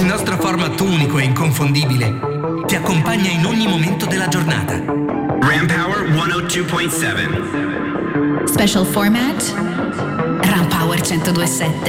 Il nostro format unico e inconfondibile ti accompagna in ogni momento della giornata. Ram Power 102.7. Special format Ram Power 102.7.